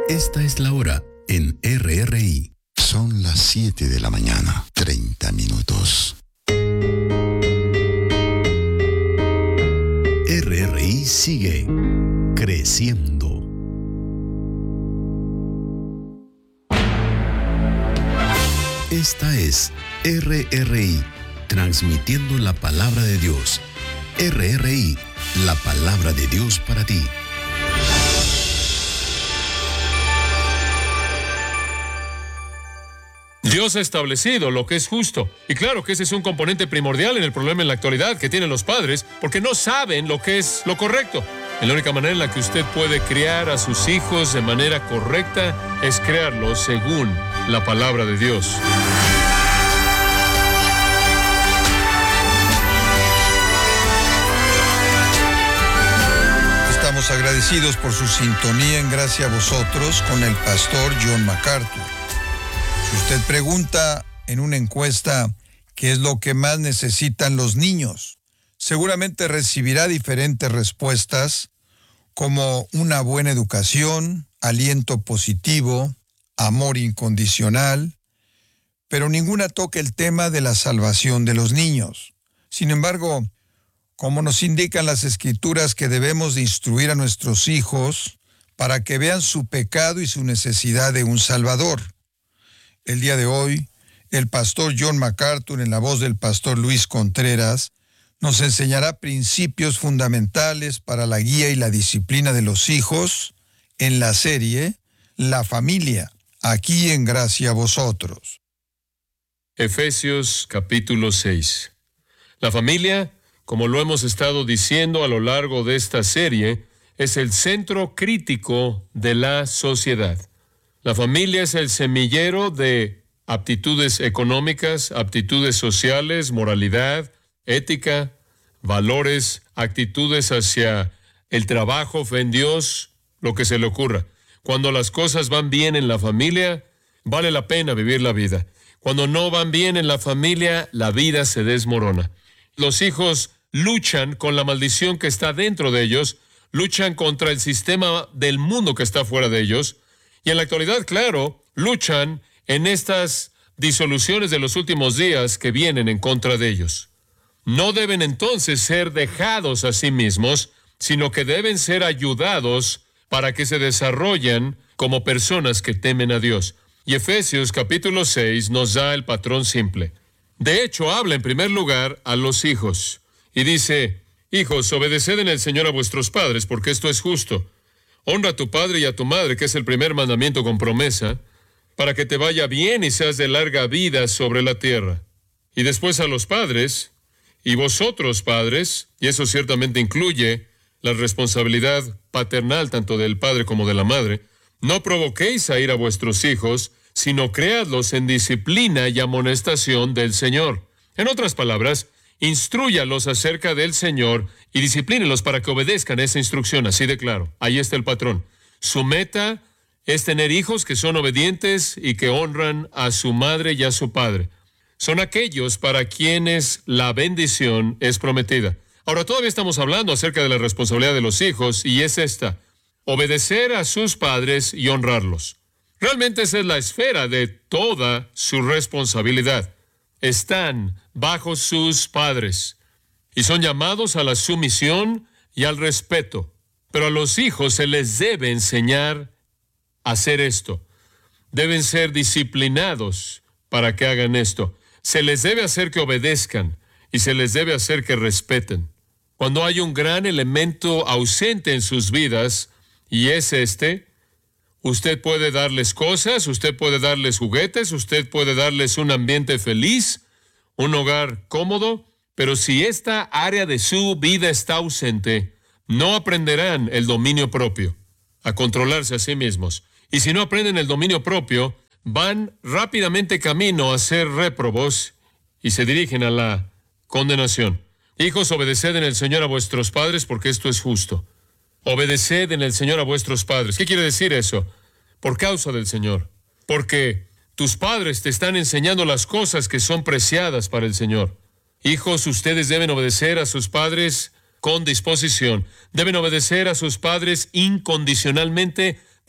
Esta es la hora en RRI. Son las 7 de la mañana, 30 minutos. RRI sigue creciendo. Esta es RRI, transmitiendo la palabra de Dios. RRI, la palabra de Dios para ti. Dios ha establecido lo que es justo. Y claro que ese es un componente primordial en el problema en la actualidad que tienen los padres, porque no saben lo que es lo correcto. Y la única manera en la que usted puede criar a sus hijos de manera correcta es criarlos según la palabra de Dios. Estamos agradecidos por su sintonía en Gracia a Vosotros con el pastor John MacArthur. Si usted pregunta en una encuesta qué es lo que más necesitan los niños, seguramente recibirá diferentes respuestas como una buena educación, aliento positivo, amor incondicional, pero ninguna toca el tema de la salvación de los niños. Sin embargo, como nos indican las Escrituras que debemos de instruir a nuestros hijos para que vean su pecado y su necesidad de un Salvador. El día de hoy, el pastor John MacArthur, en la voz del pastor Luis Contreras, nos enseñará principios fundamentales para la guía y la disciplina de los hijos en la serie La Familia, aquí en Gracia a Vosotros. Efesios capítulo 6. La familia, como lo hemos estado diciendo a lo largo de esta serie, es el centro crítico de la sociedad. La familia es el semillero de aptitudes económicas, aptitudes sociales, moralidad, ética, valores, actitudes hacia el trabajo, fe en Dios, lo que se le ocurra. Cuando las cosas van bien en la familia, vale la pena vivir la vida. Cuando no van bien en la familia, la vida se desmorona. Los hijos luchan con la maldición que está dentro de ellos, luchan contra el sistema del mundo que está fuera de ellos, y en la actualidad, claro, luchan en estas disoluciones de los últimos días que vienen en contra de ellos. No deben entonces ser dejados a sí mismos, sino que deben ser ayudados para que se desarrollen como personas que temen a Dios. Y Efesios capítulo 6 nos da el patrón simple. De hecho, habla en primer lugar a los hijos y dice: hijos, obedeced en el Señor a vuestros padres, porque esto es justo. Honra a tu padre y a tu madre, que es el primer mandamiento con promesa, para que te vaya bien y seas de larga vida sobre la tierra. Y después a los padres, y vosotros padres, y eso ciertamente incluye la responsabilidad paternal tanto del padre como de la madre, no provoquéis a ir a vuestros hijos, sino creadlos en disciplina y amonestación del Señor. En otras palabras, instrúyalos acerca del Señor y disciplínelos para que obedezcan esa instrucción, así de claro. Ahí está el patrón. Su meta es tener hijos que son obedientes y que honran a su madre y a su padre. Son aquellos para quienes la bendición es prometida. Ahora, todavía estamos hablando acerca de la responsabilidad de los hijos, y es esta: obedecer a sus padres y honrarlos. Realmente esa es la esfera de toda su responsabilidad. Están bajo sus padres y son llamados a la sumisión y al respeto. Pero a los hijos se les debe enseñar a hacer esto. Deben ser disciplinados para que hagan esto. Se les debe hacer que obedezcan y se les debe hacer que respeten. Cuando hay un gran elemento ausente en sus vidas, y es usted puede darles cosas, usted puede darles juguetes, usted puede darles un ambiente feliz, un hogar cómodo, pero si esta área de su vida está ausente, no aprenderán el dominio propio, a controlarse a sí mismos. Y si no aprenden el dominio propio, van rápidamente camino a ser réprobos y se dirigen a la condenación. Hijos, obedeced en el Señor a vuestros padres, porque esto es justo. Obedeced en el Señor a vuestros padres. ¿Qué quiere decir eso? Por causa del Señor. Porque tus padres te están enseñando las cosas que son preciadas para el Señor. Hijos, ustedes deben obedecer a sus padres con disposición. Deben obedecer a sus padres incondicionalmente.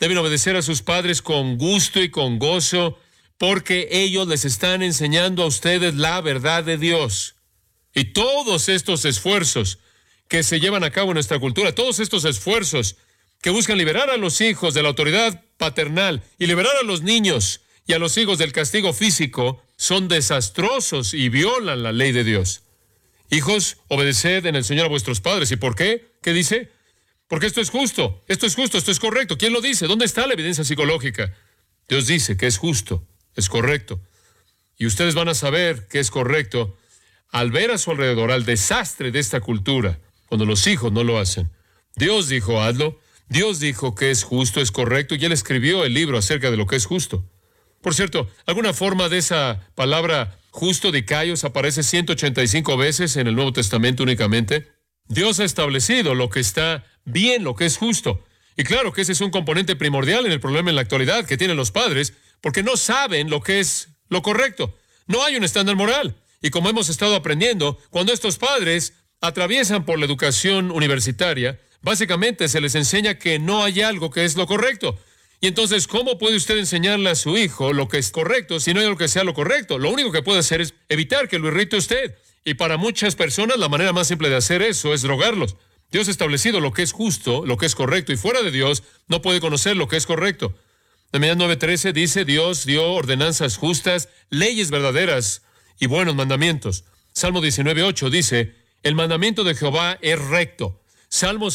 Deben obedecer a sus padres con gusto y con gozo, porque ellos les están enseñando a ustedes la verdad de Dios. Y todos estos esfuerzos que se llevan a cabo en nuestra cultura, todos estos esfuerzos que buscan liberar a los hijos de la autoridad paternal y liberar a los niños y a los hijos del castigo físico, son desastrosos y violan la ley de Dios. Hijos, obedeced en el Señor a vuestros padres. ¿Y por qué? ¿Qué dice? Porque esto es justo, esto es correcto. ¿Quién lo dice? ¿Dónde está la evidencia psicológica? Dios dice que es justo, es correcto. Y ustedes van a saber que es correcto al ver a su alrededor al desastre de esta cultura, cuando los hijos no lo hacen. Dios dijo, hazlo. Dios dijo que es justo, es correcto, y Él escribió el libro acerca de lo que es justo. Por cierto, alguna forma de esa palabra justo, dikaios, aparece 185 veces en el Nuevo Testamento únicamente. Dios ha establecido lo que está bien, lo que es justo. Y claro que ese es un componente primordial en el problema en la actualidad que tienen los padres, porque no saben lo que es lo correcto. No hay un estándar moral. Y como hemos estado aprendiendo, cuando estos padres atraviesan por la educación universitaria, básicamente se les enseña que no hay algo que es lo correcto. Y entonces, ¿cómo puede usted enseñarle a su hijo lo que es correcto si no hay algo que sea lo correcto? Lo único que puede hacer es evitar que lo irrite usted. Y para muchas personas, la manera más simple de hacer eso es drogarlos. Dios ha establecido lo que es justo, lo que es correcto, y fuera de Dios no puede conocer lo que es correcto. Nehemías 9:13 dice, Dios dio ordenanzas justas, leyes verdaderas y buenos mandamientos. Salmo 19:8 dice, el mandamiento de Jehová es recto. Salmo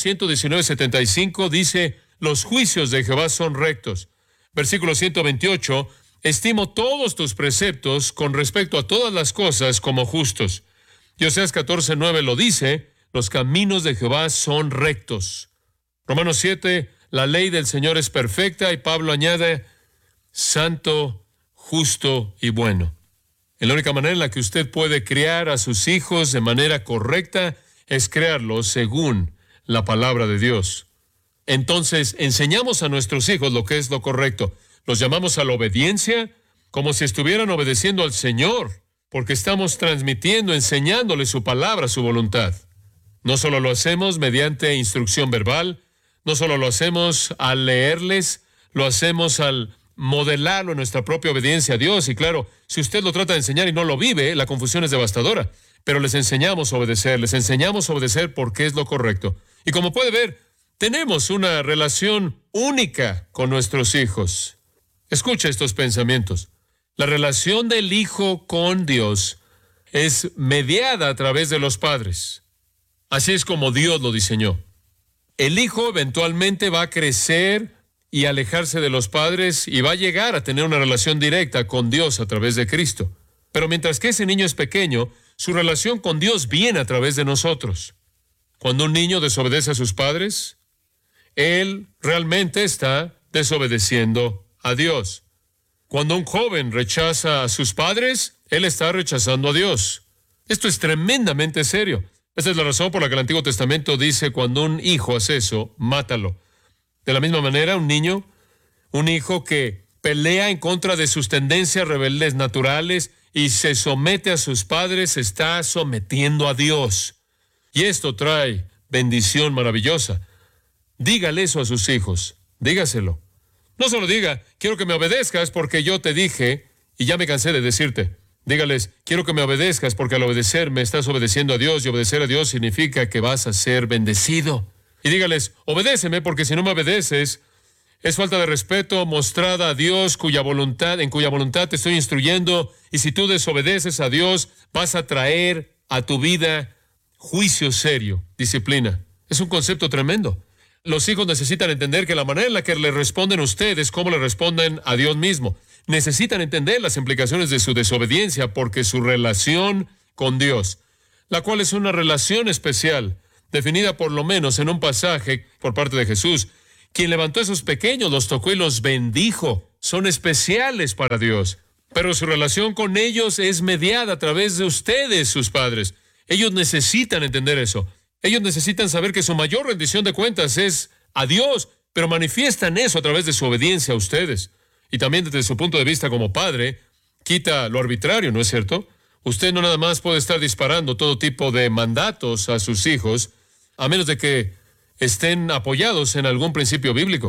119:75 dice, los juicios de Jehová son rectos. Versículo 128, estimo todos tus preceptos con respecto a todas las cosas como justos. Y Oseas 14:9 lo dice, los caminos de Jehová son rectos. Romanos 7, la ley del Señor es perfecta, y Pablo añade, santo, justo y bueno. Y la única manera en la que usted puede criar a sus hijos de manera correcta es crearlos según la palabra de Dios. Entonces, enseñamos a nuestros hijos lo que es lo correcto. Los llamamos a la obediencia como si estuvieran obedeciendo al Señor, porque estamos transmitiendo, enseñándoles su palabra, su voluntad. No solo lo hacemos mediante instrucción verbal, no solo lo hacemos al leerles, lo hacemos al modelarlo en nuestra propia obediencia a Dios. Y claro, si usted lo trata de enseñar y no lo vive, la confusión es devastadora. Pero les enseñamos a obedecer porque es lo correcto. Y como puede ver, tenemos una relación única con nuestros hijos. Escucha estos pensamientos. La relación del hijo con Dios es mediada a través de los padres. Así es como Dios lo diseñó. El hijo eventualmente va a crecer y alejarse de los padres y va a llegar a tener una relación directa con Dios a través de Cristo. Pero mientras que ese niño es pequeño, su relación con Dios viene a través de nosotros. Cuando un niño desobedece a sus padres, él realmente está desobedeciendo a Dios. Cuando un joven rechaza a sus padres, él está rechazando a Dios. Esto es tremendamente serio. Esta es la razón por la que el Antiguo Testamento dice, cuando un hijo hace eso, mátalo. De la misma manera, un hijo que pelea en contra de sus tendencias rebeldes naturales y se somete a sus padres, se está sometiendo a Dios. Y esto trae bendición maravillosa. Dígale eso a sus hijos, dígaselo. No solo diga, quiero que me obedezcas porque yo te dije y ya me cansé de decirte. Dígales, quiero que me obedezcas porque al obedecer me estás obedeciendo a Dios, y obedecer a Dios significa que vas a ser bendecido. Y dígales, obedéceme porque si no me obedeces, es falta de respeto mostrada a Dios en cuya voluntad te estoy instruyendo, y si tú desobedeces a Dios, vas a traer a tu vida juicio serio, disciplina. Es un concepto tremendo. Los hijos necesitan entender que la manera en la que le responden a ustedes es como le responden a Dios mismo. Necesitan entender las implicaciones de su desobediencia porque su relación con Dios, la cual es una relación especial, definida por lo menos en un pasaje por parte de Jesús, quien levantó a esos pequeños, los tocó y los bendijo. Son especiales para Dios, pero su relación con ellos es mediada a través de ustedes, sus padres. Ellos necesitan entender eso. Ellos necesitan saber que su mayor rendición de cuentas es a Dios, pero manifiestan eso a través de su obediencia a ustedes. Y también desde su punto de vista como padre, quita lo arbitrario, ¿no es cierto? Usted no nada más puede estar disparando todo tipo de mandatos a sus hijos, a menos de que estén apoyados en algún principio bíblico.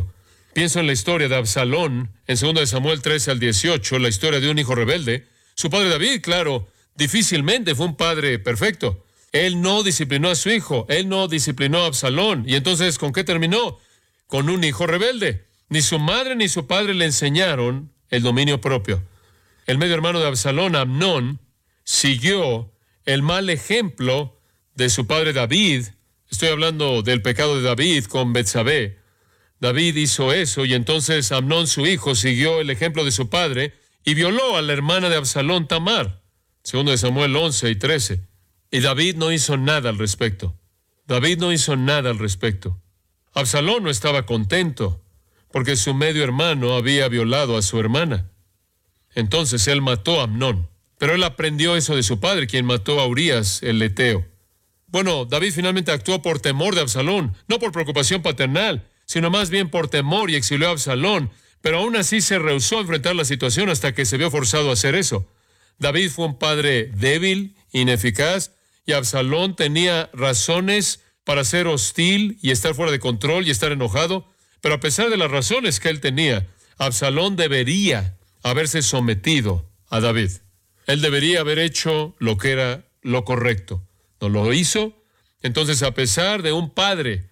Pienso en la historia de Absalón, en 2 Samuel 13 al 18, la historia de un hijo rebelde. Su padre David, claro, difícilmente fue un padre perfecto. Él no disciplinó a su hijo, él no disciplinó a Absalón. Y entonces, ¿con qué terminó? Con un hijo rebelde. Ni su madre ni su padre le enseñaron el dominio propio. El medio hermano de Absalón, Amnón, siguió el mal ejemplo de su padre David. Estoy hablando del pecado de David con Betsabé. David hizo eso y entonces Amnón, su hijo, siguió el ejemplo de su padre y violó a la hermana de Absalón, Tamar. 2 Samuel 11 y 13. Y David no hizo nada al respecto. David no hizo nada al respecto. Absalón no estaba contento porque su medio hermano había violado a su hermana. Entonces él mató a Amnón. Pero él aprendió eso de su padre, quien mató a Urías el Eteo. Bueno, David finalmente actuó por temor de Absalón, no por preocupación paternal, sino más bien por temor, y exilió a Absalón. Pero aún así se rehusó a enfrentar la situación hasta que se vio forzado a hacer eso. David fue un padre débil, ineficaz, y Absalón tenía razones para ser hostil y estar fuera de control y estar enojado. Pero a pesar de las razones que él tenía, Absalón debería haberse sometido a David. Él debería haber hecho lo que era lo correcto. No lo hizo. Entonces, a pesar de un padre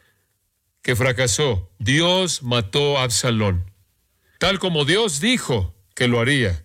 que fracasó, Dios mató a Absalón, tal como Dios dijo que lo haría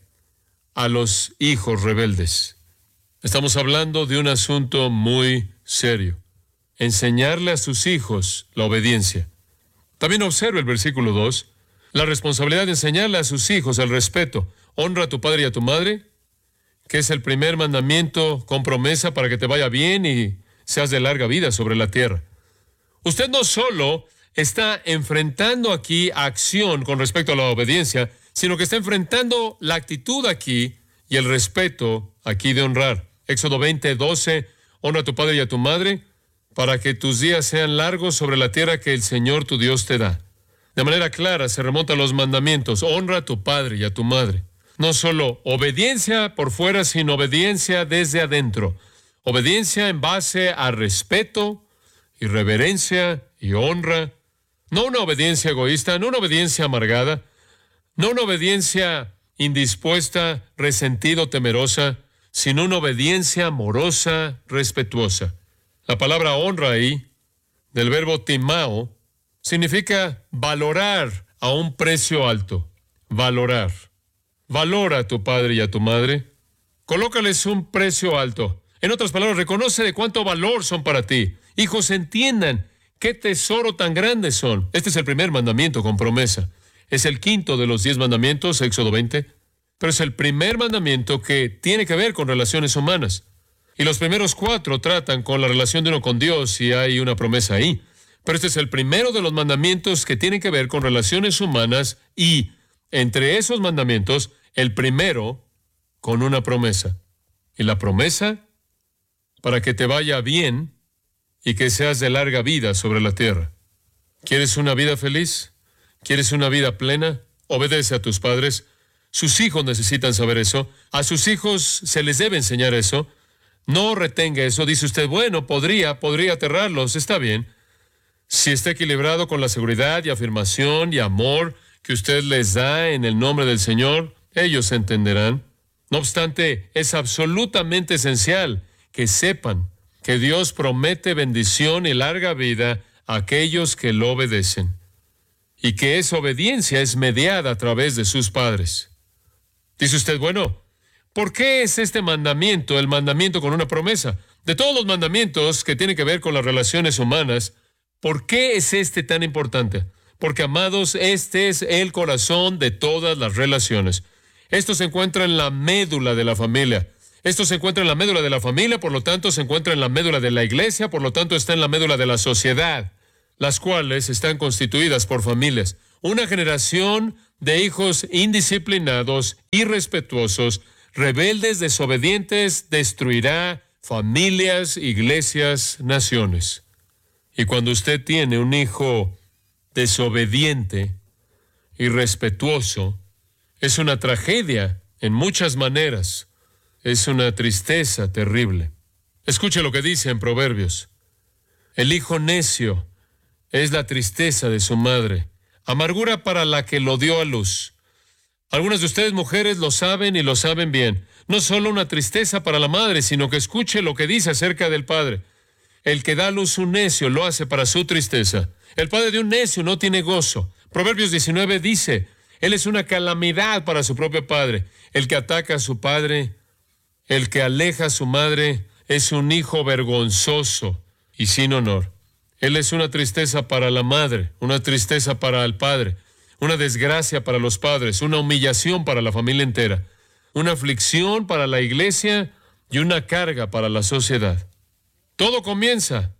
a los hijos rebeldes. Estamos hablando de un asunto muy serio. Enseñarle a sus hijos la obediencia. También observe el versículo 2, la responsabilidad de enseñarle a sus hijos el respeto. Honra a tu padre y a tu madre, que es el primer mandamiento con promesa para que te vaya bien y seas de larga vida sobre la tierra. Usted no solo está enfrentando aquí acción con respecto a la obediencia, sino que está enfrentando la actitud aquí y el respeto aquí de honrar. Éxodo 20:12, honra a tu padre y a tu madre, para que tus días sean largos sobre la tierra que el Señor tu Dios te da. De manera clara se remonta a los mandamientos, honra a tu padre y a tu madre. No solo obediencia por fuera, sino obediencia desde adentro. Obediencia en base a respeto y reverencia y honra. No una obediencia egoísta, no una obediencia amargada, no una obediencia indispuesta, resentida o temerosa, sino una obediencia amorosa, respetuosa. La palabra honra ahí, del verbo timao, significa valorar a un precio alto. Valorar. Valora a tu padre y a tu madre. Colócales un precio alto. En otras palabras, reconoce de cuánto valor son para ti. Hijos, entiendan qué tesoro tan grande son. Este es el primer mandamiento con promesa. Es el quinto de los 10 mandamientos, Éxodo 20. Pero es el primer mandamiento que tiene que ver con relaciones humanas. Y los primeros 4 tratan con la relación de uno con Dios y hay una promesa ahí. Pero este es el primero de los mandamientos que tienen que ver con relaciones humanas y entre esos mandamientos, el primero con una promesa. Y la promesa para que te vaya bien y que seas de larga vida sobre la tierra. ¿Quieres una vida feliz? ¿Quieres una vida plena? Obedece a tus padres. Sus hijos necesitan saber eso. A sus hijos se les debe enseñar eso. No retenga eso. Dice usted, bueno, podría aterrarlos. Está bien. Si está equilibrado con la seguridad y afirmación y amor que usted les da en el nombre del Señor, ellos entenderán. No obstante, es absolutamente esencial que sepan que Dios promete bendición y larga vida a aquellos que lo obedecen, y que esa obediencia es mediada a través de sus padres. Dice usted, bueno, ¿por qué es este mandamiento el mandamiento con una promesa? De todos los mandamientos que tienen que ver con las relaciones humanas, ¿por qué es este tan importante? Porque, amados, este es el corazón de todas las relaciones. Esto se encuentra en la médula de la familia. Esto se encuentra en la médula de la familia, por lo tanto se encuentra en la médula de la iglesia, por lo tanto está en la médula de la sociedad, las cuales están constituidas por familias. Una generación de hijos indisciplinados, irrespetuosos, rebeldes, desobedientes, destruirá familias, iglesias, naciones. Y cuando usted tiene un hijo desobediente, irrespetuoso, es una tragedia en muchas maneras. Es una tristeza terrible. Escuche lo que dice en Proverbios. El hijo necio es la tristeza de su madre. amargura para la que lo dio a luz. Algunas de ustedes, mujeres, lo saben y lo saben bien. No solo una tristeza para la madre, sino que escuche lo que dice acerca del padre. El que da a luz un necio lo hace para su tristeza. El padre de un necio no tiene gozo. Proverbios 19 dice, él es una calamidad para su propio padre. El que ataca a su padre, el que aleja a su madre, es un hijo vergonzoso y sin honor. Él es una tristeza para la madre, una tristeza para el padre, una desgracia para los padres, una humillación para la familia entera, una aflicción para la iglesia y una carga para la sociedad. Todo comienza.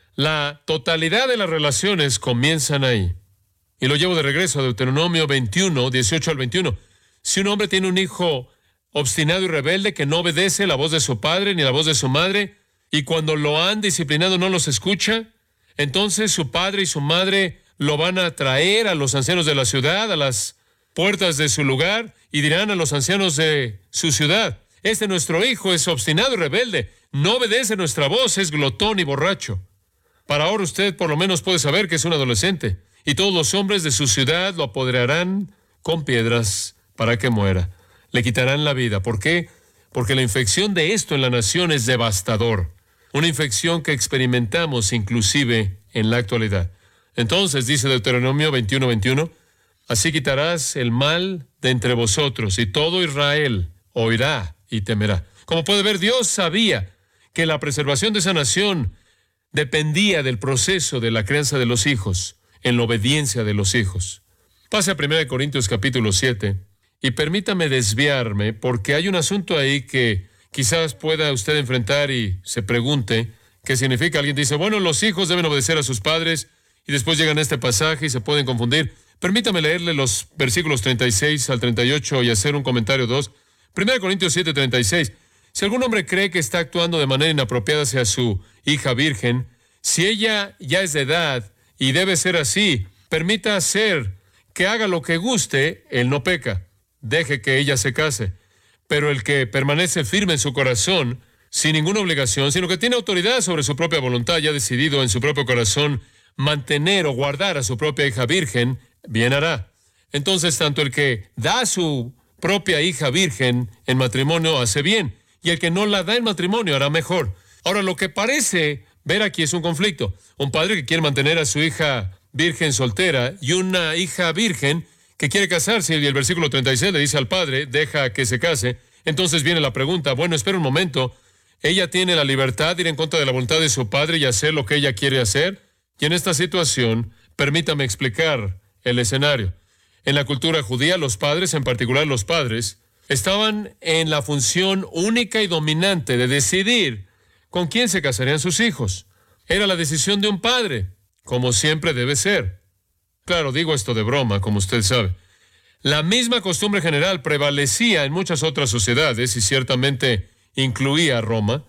La totalidad de las relaciones comienzan ahí. Y lo llevo de regreso a Deuteronomio 21, 18 al 21. Si un hombre tiene un hijo obstinado y rebelde que no obedece la voz de su padre ni la voz de su madre, y cuando lo han disciplinado no los escucha, entonces su padre y su madre lo van a traer a los ancianos de la ciudad, a las puertas de su lugar, y dirán a los ancianos de su ciudad, nuestro hijo es obstinado y rebelde, no obedece nuestra voz, es glotón y borracho. Para ahora usted por lo menos puede saber que es un adolescente, y todos los hombres de su ciudad lo apedrearán con piedras para que muera. Le quitarán la vida. ¿Por qué? Porque la infección de esto en la nación es devastador. Una infección que experimentamos inclusive en la actualidad. Entonces, dice Deuteronomio 21, 21, así quitarás el mal de entre vosotros, y todo Israel oirá y temerá. Como puede ver, Dios sabía que la preservación de esa nación dependía del proceso de la crianza de los hijos, en la obediencia de los hijos. Pase a 1 Corintios capítulo 7 y permítame desviarme porque hay un asunto ahí que quizás pueda usted enfrentar y se pregunte qué significa. Alguien dice, bueno, los hijos deben obedecer a sus padres y después llegan a este pasaje y se pueden confundir. Permítame leerle los versículos 36 al 38 y hacer un comentario 2. 1 Corintios 7, 36. Si algún hombre cree que está actuando de manera inapropiada hacia su hija virgen, si ella ya es de edad y debe ser así, permita hacer que haga lo que guste, él no peca. Deje que ella se case. Pero el que permanece firme en su corazón, sin ninguna obligación, sino que tiene autoridad sobre su propia voluntad y ha decidido en su propio corazón mantener o guardar a su propia hija virgen, bien hará. Entonces, tanto el que da a su propia hija virgen en matrimonio hace bien, y el que no la da en matrimonio hará mejor. Ahora, lo que parece ver aquí es un conflicto. Un padre que quiere mantener a su hija virgen soltera y una hija virgen que quiere casarse, y el versículo 36 le dice al padre, deja que se case. Entonces viene la pregunta, bueno, espera un momento, ¿ella tiene la libertad de ir en contra de la voluntad de su padre y hacer lo que ella quiere hacer? Y en esta situación, permítame explicar el escenario. En la cultura judía, los padres, en particular los padres, estaban en la función única y dominante de decidir con quién se casarían sus hijos. Era la decisión de un padre, como siempre debe ser. Claro, digo esto de broma, como usted sabe. La misma costumbre general prevalecía en muchas otras sociedades y ciertamente incluía a Roma.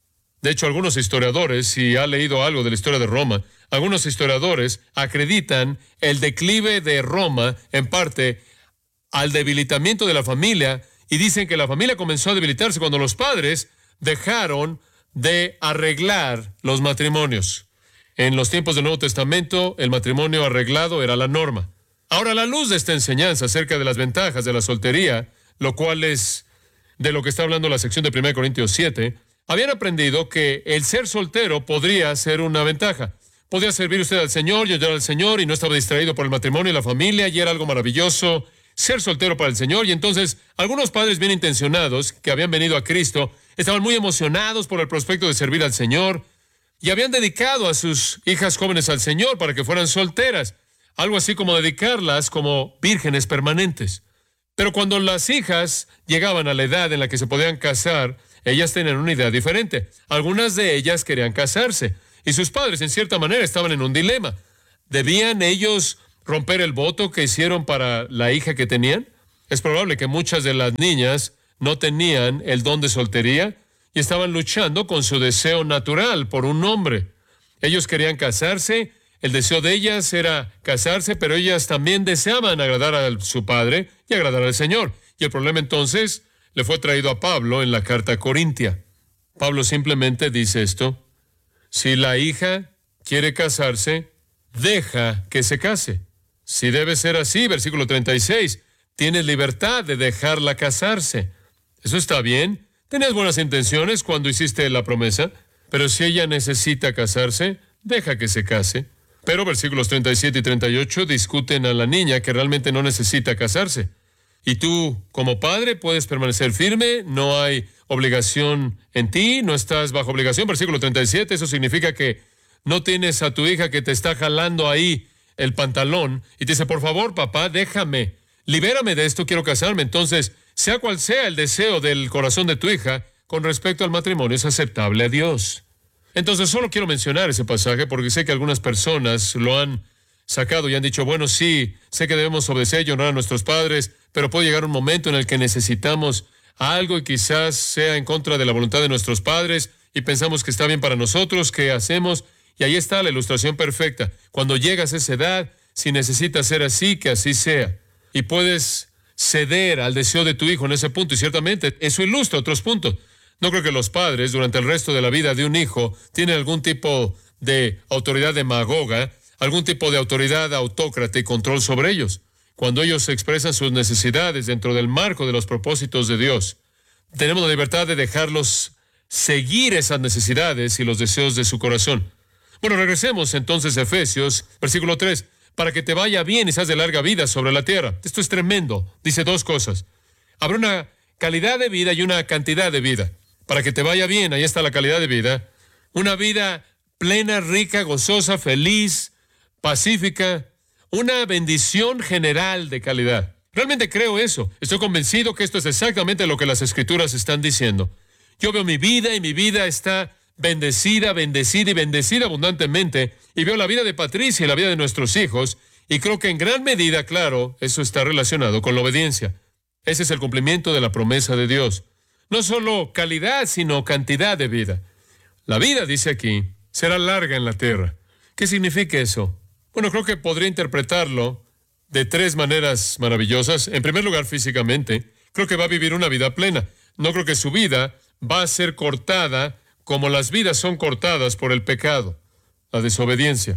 De hecho, algunos historiadores, si ha leído algo de la historia de Roma, algunos historiadores acreditan el declive de Roma en parte al debilitamiento de la familia y dicen que la familia comenzó a debilitarse cuando los padres dejaron de arreglar los matrimonios. En los tiempos del Nuevo Testamento, el matrimonio arreglado era la norma. Ahora, a la luz de esta enseñanza acerca de las ventajas de la soltería, lo cual es de lo que está hablando la sección de 1 Corintios 7, habían aprendido que el ser soltero podría ser una ventaja. Podía servir usted al Señor y ayudar al Señor y no estaba distraído por el matrimonio y la familia y era algo maravilloso ser soltero para el Señor. Y entonces algunos padres bien intencionados que habían venido a Cristo estaban muy emocionados por el prospecto de servir al Señor y habían dedicado a sus hijas jóvenes al Señor para que fueran solteras, algo así como dedicarlas como vírgenes permanentes. Pero cuando las hijas llegaban a la edad en la que se podían casar, ellas tenían una idea diferente. Algunas de ellas querían casarse y sus padres en cierta manera estaban en un dilema. ¿Debían ellos romper el voto que hicieron para la hija que tenían? Es probable que muchas de las niñas no tenían el don de soltería y estaban luchando con su deseo natural por un hombre. Ellos querían casarse, el deseo de ellas era casarse, pero ellas también deseaban agradar a su padre y agradar al Señor. Y el problema entonces le fue traído a Pablo en la carta a Corintia. Pablo simplemente dice esto: si la hija quiere casarse, deja que se case. Si debe ser así, versículo 36, tienes libertad de dejarla casarse. Eso está bien. Tenías buenas intenciones cuando hiciste la promesa, pero si ella necesita casarse, deja que se case. Pero versículos 37 y 38 discuten a la niña que realmente no necesita casarse. Y tú, como padre, puedes permanecer firme, no hay obligación en ti, no estás bajo obligación. Versículo 37, eso significa que no tienes a tu hija que te está jalando ahí el pantalón y te dice, por favor, papá, déjame, libérame de esto, quiero casarme. Entonces, sea cual sea el deseo del corazón de tu hija, con respecto al matrimonio, es aceptable a Dios. Entonces, solo quiero mencionar ese pasaje porque sé que algunas personas lo han sacado y han dicho, bueno, sí, sé que debemos obedecer y honrar a nuestros padres, pero puede llegar un momento en el que necesitamos algo y quizás sea en contra de la voluntad de nuestros padres y pensamos que está bien para nosotros, ¿qué hacemos? Y ahí está la ilustración perfecta. Cuando llegas a esa edad, si necesitas ser así, que así sea. Y puedes ceder al deseo de tu hijo en ese punto. Y ciertamente eso ilustra otros puntos. No creo que los padres, durante el resto de la vida de un hijo, tienen algún tipo de autoridad demagoga, algún tipo de autoridad autócrata y control sobre ellos. Cuando ellos expresan sus necesidades dentro del marco de los propósitos de Dios, tenemos la libertad de dejarlos seguir esas necesidades y los deseos de su corazón. Bueno, regresemos entonces a Efesios, versículo 3, para que te vaya bien y seas de larga vida sobre la tierra. Esto es tremendo. Dice dos cosas. Habrá una calidad de vida y una cantidad de vida. Para que te vaya bien, ahí está la calidad de vida. Una vida plena, rica, gozosa, feliz, pacífica. Una bendición general de calidad. Realmente creo eso. Estoy convencido que esto es exactamente lo que las Escrituras están diciendo. Yo veo mi vida y mi vida está bendecida, bendecida y bendecida abundantemente. Y veo la vida de Patricia y la vida de nuestros hijos. Y creo que en gran medida, claro, eso está relacionado con la obediencia. Ese es el cumplimiento de la promesa de Dios. No solo calidad, sino cantidad de vida. La vida, dice aquí, será larga en la tierra. ¿Qué significa eso? Bueno, creo que podría interpretarlo de tres maneras maravillosas. En primer lugar, físicamente, creo que va a vivir una vida plena. No creo que su vida va a ser cortada como las vidas son cortadas por el pecado, la desobediencia.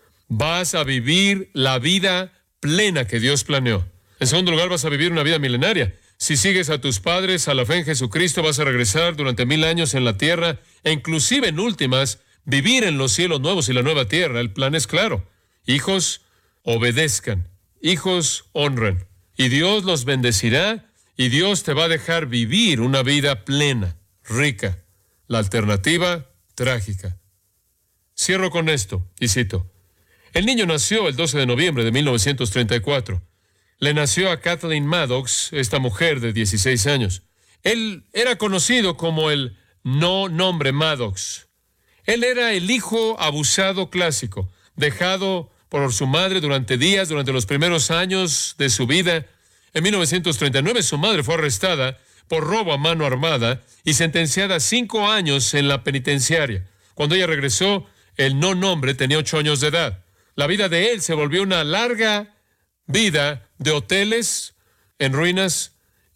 Vas a vivir la vida plena que Dios planeó. En segundo lugar, vas a vivir una vida milenaria. Si sigues a tus padres, a la fe en Jesucristo, vas a regresar durante 1000 años en la tierra, e inclusive en últimas, vivir en los cielos nuevos y la nueva tierra. El plan es claro. Hijos, obedezcan. Hijos, honren. Y Dios los bendecirá, y Dios te va a dejar vivir una vida plena, rica. La alternativa, trágica. Cierro con esto, y cito. El niño nació el 12 de noviembre de 1934. Le nació a Kathleen Maddox, esta mujer de 16 años. Él era conocido como el no nombre Maddox. Él era el hijo abusado clásico, dejado por su madre durante días, durante los primeros años de su vida. En 1939 su madre fue arrestada por robo a mano armada y sentenciada a 5 años en la penitenciaria. Cuando ella regresó, el no nombre tenía 8 años de edad. La vida de él se volvió una larga vida de hoteles en ruinas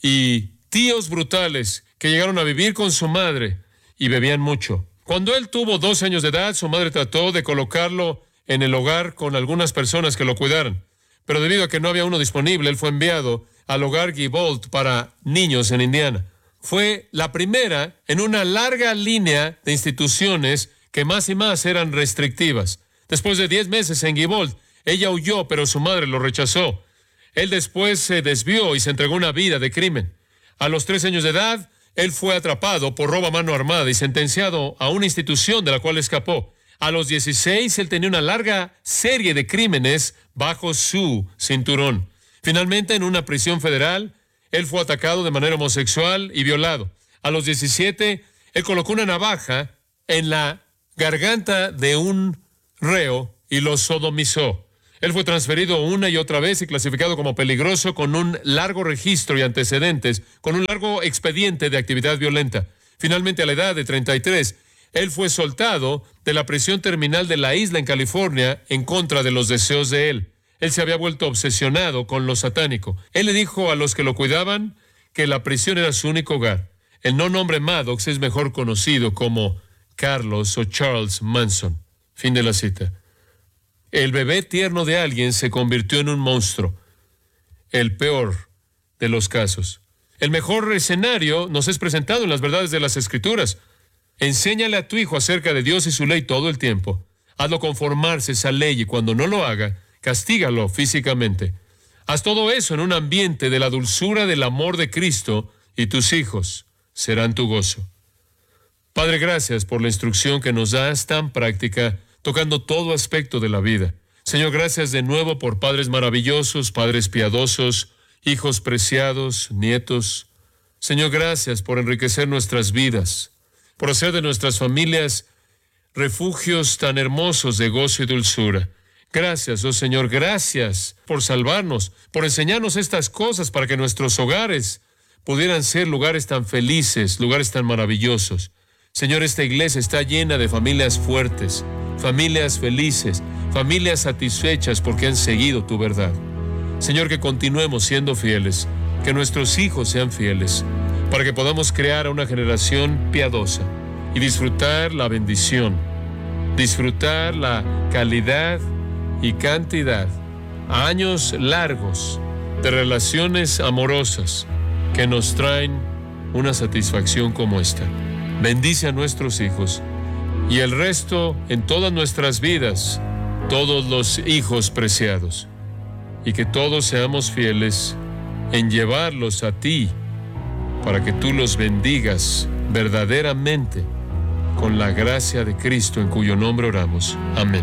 y tíos brutales que llegaron a vivir con su madre y bebían mucho. Cuando él tuvo 12 años de edad, su madre trató de colocarlo en el hogar con algunas personas que lo cuidaran. Pero debido a que no había uno disponible, él fue enviado al hogar Gibolt para niños en Indiana. Fue la primera en una larga línea de instituciones que más y más eran restrictivas. Después de 10 meses en Gibolt, ella huyó, pero su madre lo rechazó. Él después se desvió y se entregó a una vida de crimen. A los 13 años de edad, él fue atrapado por robo a mano armada y sentenciado a una institución de la cual escapó. A los 16, él tenía una larga serie de crímenes bajo su cinturón. Finalmente, en una prisión federal, él fue atacado de manera homosexual y violado. A los 17, él colocó una navaja en la garganta de un reo y lo sodomizó. Él fue transferido una y otra vez y clasificado como peligroso con un largo registro y antecedentes, con un largo expediente de actividad violenta. Finalmente, a la edad de 33, él fue soltado de la prisión terminal de la isla en California en contra de los deseos de él. Él se había vuelto obsesionado con lo satánico. Él le dijo a los que lo cuidaban que la prisión era su único hogar. El no nombre Maddox es mejor conocido como Carlos o Charles Manson. Fin de la cita. El bebé tierno de alguien se convirtió en un monstruo. El peor de los casos. El mejor escenario nos es presentado en las verdades de las Escrituras. Enséñale a tu hijo acerca de Dios y su ley todo el tiempo. Hazlo conformarse a esa ley y cuando no lo haga, castígalo físicamente. Haz todo eso en un ambiente de la dulzura del amor de Cristo y tus hijos serán tu gozo. Padre, gracias por la instrucción que nos das tan práctica, tocando todo aspecto de la vida. Señor, gracias de nuevo por padres maravillosos, padres piadosos, hijos preciados, nietos. Señor, gracias por enriquecer nuestras vidas, por hacer de nuestras familias refugios tan hermosos de gozo y dulzura. Gracias, oh Señor, gracias por salvarnos, por enseñarnos estas cosas para que nuestros hogares pudieran ser lugares tan felices, lugares tan maravillosos. Señor, esta iglesia está llena de familias fuertes, familias felices, familias satisfechas porque han seguido tu verdad. Señor, que continuemos siendo fieles, que nuestros hijos sean fieles, para que podamos crear a una generación piadosa y disfrutar la bendición, disfrutar la calidad y cantidad, años largos de relaciones amorosas que nos traen una satisfacción como esta. Bendice a nuestros hijos y el resto en todas nuestras vidas, todos los hijos preciados, y que todos seamos fieles en llevarlos a ti para que tú los bendigas verdaderamente con la gracia de Cristo en cuyo nombre oramos. Amén.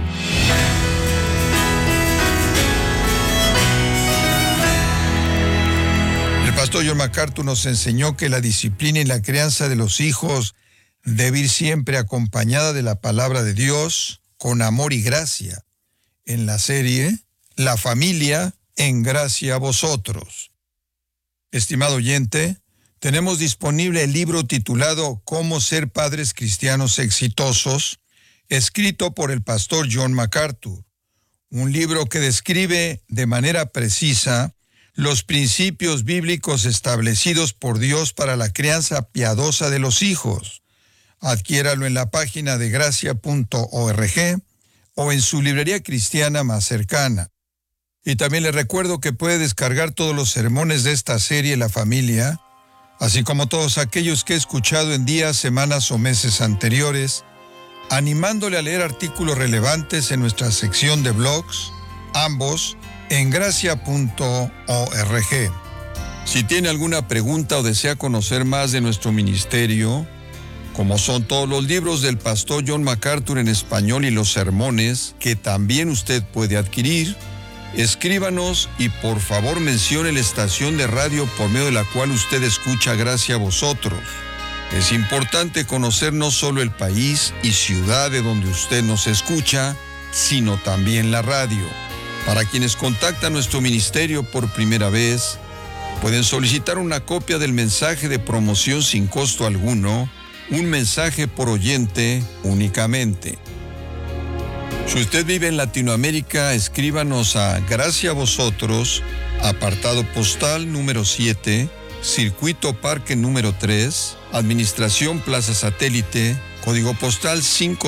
El pastor John MacArthur nos enseñó que la disciplina y la crianza de los hijos debe ir siempre acompañada de la palabra de Dios con amor y gracia. En la serie, La familia en gracia a vosotros. Estimado oyente, tenemos disponible el libro titulado Cómo ser padres cristianos exitosos, escrito por el pastor John MacArthur. Un libro que describe de manera precisa los principios bíblicos establecidos por Dios para la crianza piadosa de los hijos. Adquiéralo en la página de gracia.org o en su librería cristiana más cercana. Y también le recuerdo que puede descargar todos los sermones de esta serie La Familia, así como todos aquellos que he escuchado en días, semanas o meses anteriores, animándole a leer artículos relevantes en nuestra sección de blogs, ambos en gracia.org. Si tiene alguna pregunta o desea conocer más de nuestro ministerio, como son todos los libros del pastor John MacArthur en español y los sermones que también usted puede adquirir, escríbanos y por favor mencione la estación de radio por medio de la cual usted escucha Gracia a Vosotros. Es importante conocer no solo el país y ciudad de donde usted nos escucha, sino también la radio. Para quienes contactan nuestro ministerio por primera vez, pueden solicitar una copia del mensaje de promoción sin costo alguno, un mensaje por oyente únicamente. Si usted vive en Latinoamérica, escríbanos a Gracia a Vosotros, apartado postal número 7, Circuito Parque número 3, Administración Plaza Satélite, código postal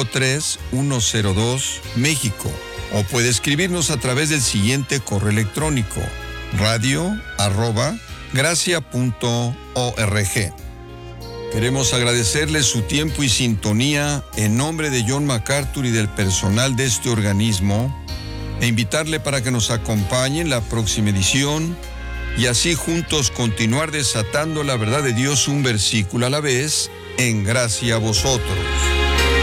53102, México. O puede escribirnos a través del siguiente correo electrónico: radio@gracia.org. Queremos agradecerle su tiempo y sintonía en nombre de John MacArthur y del personal de este organismo e invitarle para que nos acompañe en la próxima edición y así juntos continuar desatando la verdad de Dios un versículo a la vez en Gracia a Vosotros.